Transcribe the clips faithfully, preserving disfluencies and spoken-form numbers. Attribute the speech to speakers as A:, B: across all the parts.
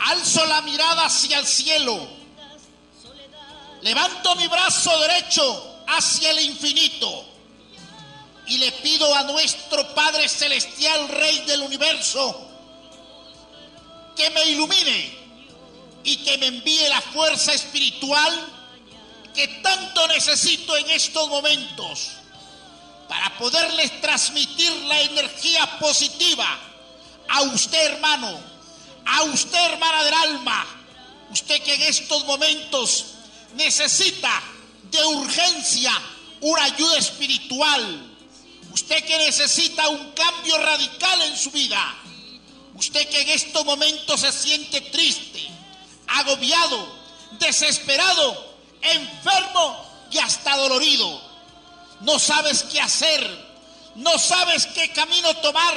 A: Alzo la mirada hacia el cielo. Levanto mi brazo derecho hacia el infinito. Y le pido a nuestro Padre Celestial, Rey del Universo, que me ilumine y que me envíe la fuerza espiritual que tanto necesito en estos momentos para poderles transmitir la energía positiva a usted, hermano, a usted, hermana del alma, usted que en estos momentos necesita de urgencia una ayuda espiritual, usted que necesita un cambio radical en su vida, usted que en estos momentos se siente triste, agobiado, desesperado, enfermo y hasta dolorido. No sabes qué hacer, no sabes qué camino tomar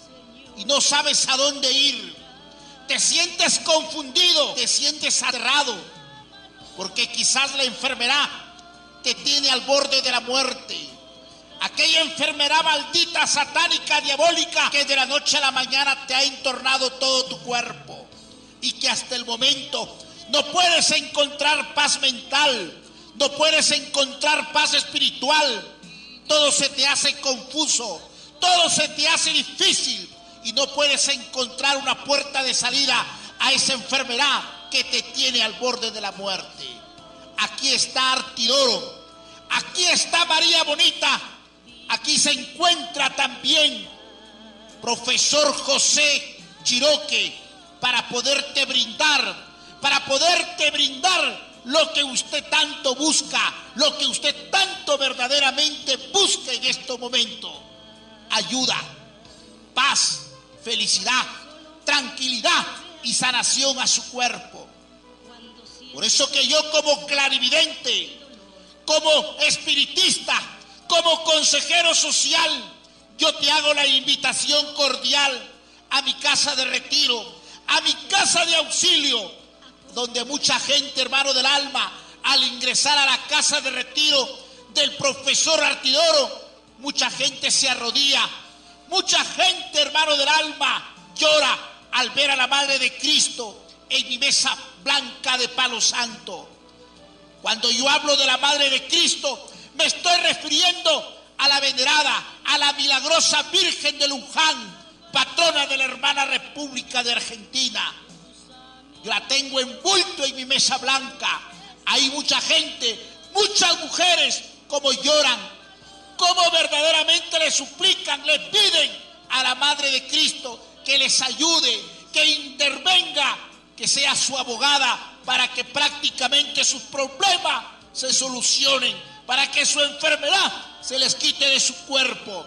A: y no sabes a dónde ir. Te sientes confundido, te sientes aterrado, porque quizás la enfermedad te tiene al borde de la muerte. Aquella enfermedad maldita, satánica, diabólica, que de la noche a la mañana te ha entornado todo tu cuerpo y que hasta el momento no puedes encontrar paz mental, no puedes encontrar paz espiritual. Todo se te hace confuso, todo se te hace difícil y no puedes encontrar una puerta de salida a esa enfermedad que te tiene al borde de la muerte. Aquí está Artidoro, aquí está María Bonita, aquí se encuentra también profesor José Chiroque para poderte brindar, para poderte brindar lo que usted tanto busca, lo que usted tanto verdaderamente busca en este momento. Ayuda, paz, felicidad, tranquilidad y sanación a su cuerpo. Por eso que yo como clarividente, como espiritista, como consejero social, yo te hago la invitación cordial a mi casa de retiro, a mi casa de auxilio, donde mucha gente, hermano del alma, al ingresar a la casa de retiro del profesor Artidoro, mucha gente se arrodilla, mucha gente, hermano del alma, llora al ver a la Madre de Cristo en mi mesa blanca de palo santo. Cuando yo hablo de la Madre de Cristo, me estoy refiriendo a la venerada, a la milagrosa Virgen de Luján, patrona de la hermana República de Argentina. Yo la tengo envuelto en mi mesa blanca. Hay mucha gente, muchas mujeres, como lloran, como verdaderamente le suplican, le piden a la Madre de Cristo que les ayude, que intervenga, que sea su abogada para que prácticamente sus problemas se solucionen, para que su enfermedad se les quite de su cuerpo.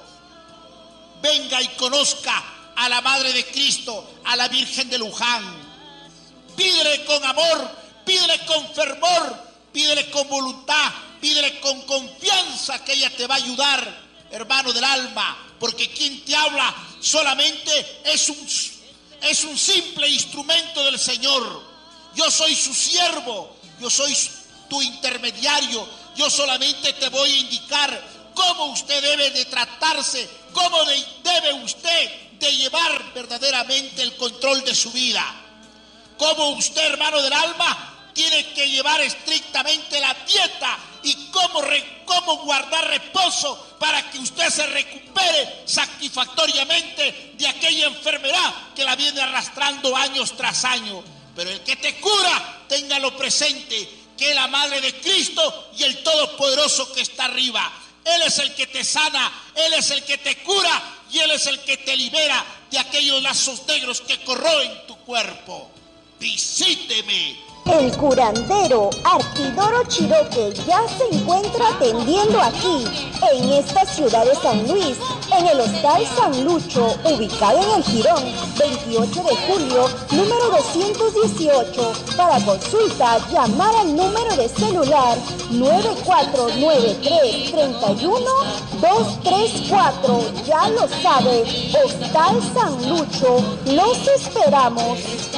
A: Venga y conozca a la Madre de Cristo, a la Virgen de Luján. Pídele con amor, pídele con fervor, pídele con voluntad, pídele con confianza que ella te va a ayudar, hermano del alma, porque quien te habla solamente es un, es un simple instrumento del Señor. Yo soy su siervo, yo soy tu intermediario, yo solamente te voy a indicar cómo usted debe de tratarse, cómo de, debe usted de llevar verdaderamente el control de su vida. Cómo usted, hermano del alma, tiene que llevar estrictamente la dieta y cómo, re, cómo guardar reposo para que usted se recupere satisfactoriamente de aquella enfermedad que la viene arrastrando años tras año. Pero el que te cura, téngalo presente, que es la Madre de Cristo y el Todopoderoso que está arriba. Él es el que te sana, Él es el que te cura y Él es el que te libera de aquellos lazos negros que corroen tu cuerpo. Visíteme.
B: El curandero Artidoro Chiroque ya se encuentra atendiendo aquí, en esta ciudad de San Luis, en el Hostal San Lucho, ubicado en el Jirón, veintiocho de julio, número doscientos dieciocho. Para consulta, llamar al número de celular nueve cuatro nueve tres, tres uno, dos tres cuatro. Ya lo sabe, Hostal San Lucho, los esperamos.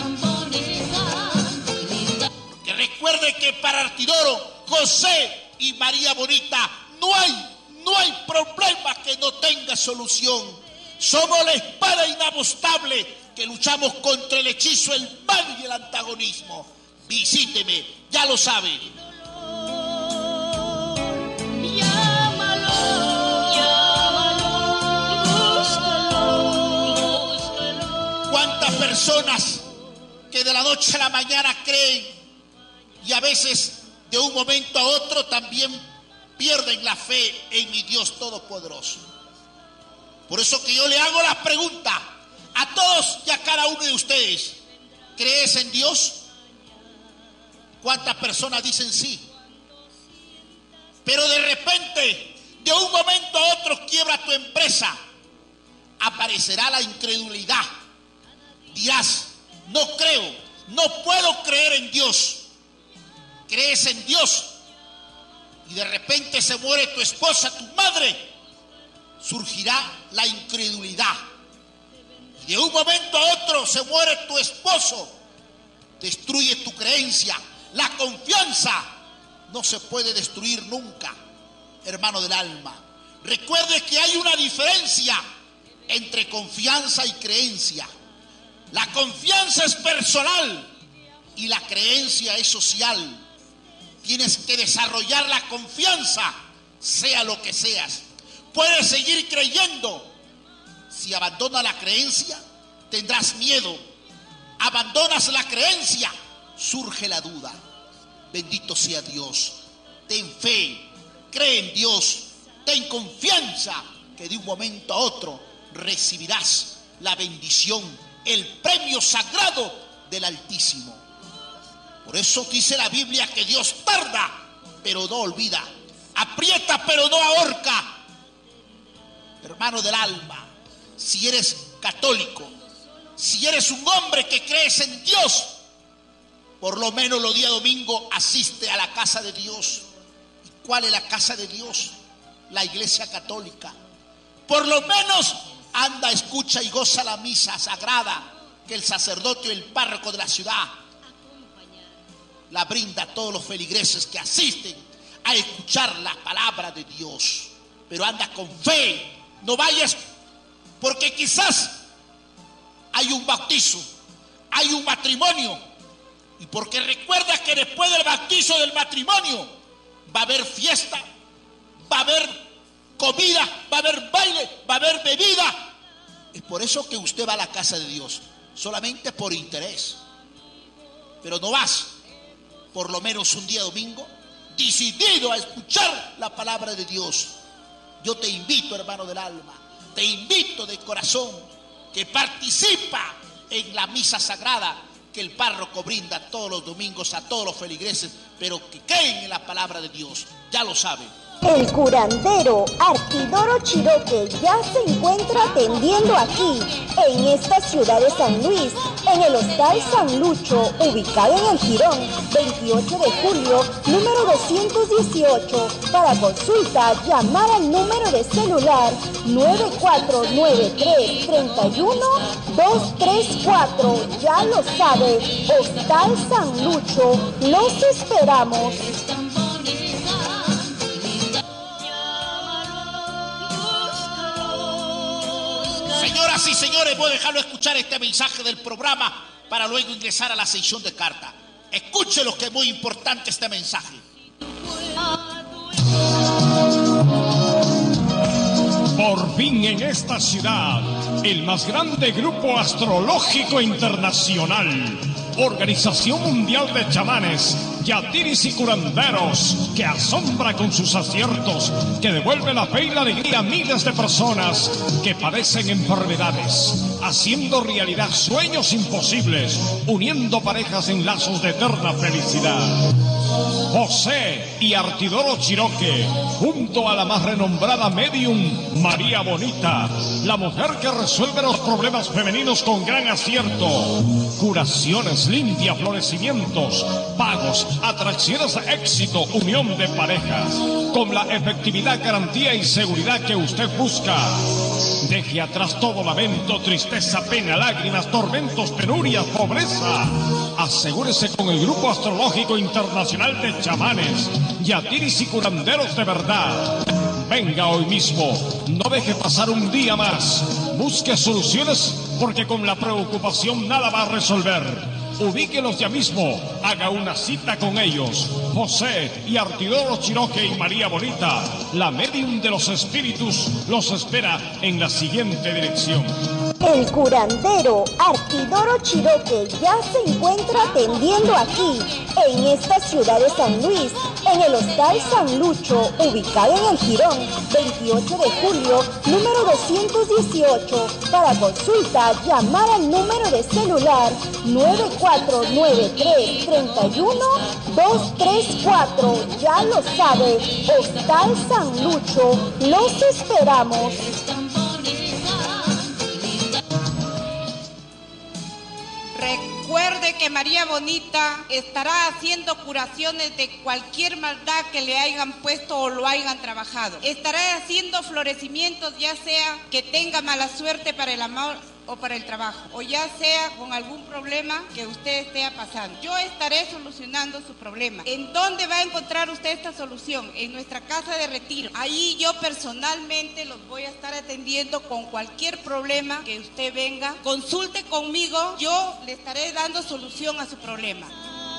A: Recuerde que para Artidoro, José y María Bonita no hay, no hay problema que no tenga solución. Somos la espada inagotable que luchamos contra el hechizo, el mal y el antagonismo. Visíteme, ya lo sabe. ¿Cuántas personas que de la noche a la mañana creen y a veces de un momento a otro también pierden la fe en mi Dios Todopoderoso? Por eso que yo le hago la pregunta a todos y a cada uno de ustedes: ¿crees en Dios? ¿Cuántas personas dicen sí? Pero de repente, de un momento a otro, quiebra tu empresa, aparecerá la incredulidad. Dirás: no creo, no puedo creer en Dios. ¿Crees en Dios? Y de repente se muere tu esposa, tu madre, surgirá la incredulidad. Y de un momento a otro se muere tu esposo, destruye tu creencia. La confianza no se puede destruir nunca, hermano del alma. Recuerde que hay una diferencia entre confianza y creencia. La confianza es personal y la creencia es social. Tienes que desarrollar la confianza, sea lo que seas. Puedes seguir creyendo. Si abandonas la creencia, tendrás miedo. Abandonas la creencia, surge la duda. Bendito sea Dios. Ten fe, cree en Dios, ten confianza que de un momento a otro recibirás la bendición, el premio sagrado del Altísimo. Por eso dice la Biblia que Dios tarda, pero no olvida, aprieta, pero no ahorca. Hermano del alma, si eres católico, si eres un hombre que crees en Dios, por lo menos los días domingo asiste a la casa de Dios. ¿Y cuál es la casa de Dios? La Iglesia Católica. Por lo menos anda, escucha y goza la misa sagrada que el sacerdote y el párroco de la ciudad la brinda a todos los feligreses que asisten a escuchar la palabra de Dios. Pero anda con fe, no vayas, porque quizás hay un bautizo, hay un matrimonio, y porque recuerda que después del bautizo, del matrimonio, va a haber fiesta, va a haber comida, va a haber baile, va a haber bebida. Es por eso que usted va a la casa de Dios, solamente por interés. Pero no vas, por lo menos un día domingo, decidido a escuchar la palabra de Dios. Yo te invito, hermano del alma, te invito de corazón, que participa en la misa sagrada que el párroco brinda todos los domingos a todos los feligreses, pero que creen en la palabra de Dios. Ya lo saben.
B: El curandero Artidoro Chiroque ya se encuentra atendiendo aquí, en esta ciudad de San Luis, en el Hostal San Lucho, ubicado en el Jirón, veintiocho de julio, número doscientos dieciocho. Para consulta, llamar al número de celular nueve cuatro nueve tres, tres uno, dos tres cuatro. Ya lo sabe, Hostal San Lucho, los esperamos.
A: Señoras y señores, voy a dejarlo escuchar este mensaje del programa para luego ingresar a la sección de carta. Escúchelo, que es muy importante este mensaje.
C: Por fin en esta ciudad, el más grande grupo astrológico internacional, Organización Mundial de Chamanes, Yatiris y Curanderos, que asombra con sus aciertos, que devuelve la fe y la alegría a miles de personas que padecen enfermedades, haciendo realidad sueños imposibles, uniendo parejas en lazos de eterna felicidad. José y Artidoro Chiroque, junto a la más renombrada medium María Bonita, la mujer que resuelve los problemas femeninos con gran acierto, curaciones, limpia, florecimientos, pagos, atracciones de éxito, unión de parejas, con la efectividad, garantía y seguridad que usted busca. Deje atrás todo lamento, tristeza, pena, lágrimas, tormentos, penurias, pobreza. Asegúrese con el Grupo Astrológico Internacional de Chamanes, Yatiris y Curanderos de verdad. Venga hoy mismo, no deje pasar un día más. Busque soluciones porque con la preocupación nada va a resolver. Ubíquelos ya mismo, haga una cita con ellos. José y Artidoro Chiroque y María Bonita, la medium de los espíritus, los espera en la siguiente dirección.
B: El curandero Artidoro Chiroque ya se encuentra atendiendo aquí, en esta ciudad de San Luis, en el Hostal San Lucho, ubicado en el Jirón, veintiocho de julio, número doscientos dieciocho. Para consulta, llamar al número de celular nueve cuatro nueve tres, tres uno, dos tres cuatro. Ya lo sabe, Hostal San Lucho, los esperamos.
D: Recuerde que María Bonita estará haciendo curaciones de cualquier maldad que le hayan puesto o lo hayan trabajado. Estará haciendo florecimientos, ya sea que tenga mala suerte para el amor o para el trabajo, o ya sea con algún problema que usted esté pasando. Yo estaré solucionando su problema. ¿En dónde va a encontrar usted esta solución? En nuestra casa de retiro. Ahí yo personalmente los voy a estar atendiendo con cualquier problema que usted venga. Consulte conmigo, yo le estaré dando solución a su problema.